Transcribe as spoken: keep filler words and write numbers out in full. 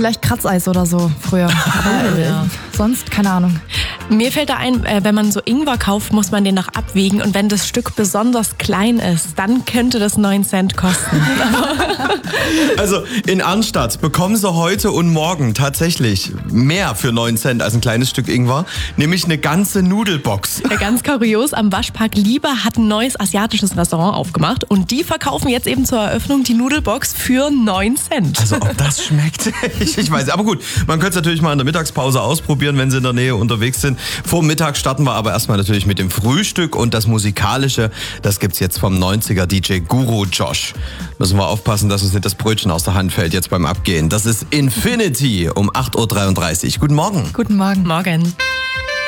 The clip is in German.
vielleicht Kratzeis oder so früher. Aber ja. sonst keine Ahnung. Mir fällt da ein, wenn man so Ingwer kauft, muss man den noch abwiegen. Und wenn das Stück besonders klein ist, dann könnte das neun Cent kosten. Also in Arnstadt bekommen sie heute und morgen tatsächlich mehr für neun Cent als ein kleines Stück Ingwer. Nämlich eine ganze Nudelbox. Ja, ganz kurios, am Waschpark Liebe hat ein neues asiatisches Restaurant aufgemacht. Und die verkaufen jetzt eben zur Eröffnung die Nudelbox für neun Cent. Also ob das schmeckt, ich, ich weiß. Aber gut, man könnte es natürlich mal in der Mittagspause ausprobieren, wenn sie in der Nähe unterwegs sind. Vor Mittag starten wir aber erstmal natürlich mit dem Frühstück und das Musikalische, das gibt's jetzt vom neunziger D J Guru Josh. Müssen wir aufpassen, dass uns nicht das Brötchen aus der Hand fällt jetzt beim Abgehen. Das ist Infinity um acht Uhr dreiunddreißig. Guten Morgen. Guten Morgen. Morgen.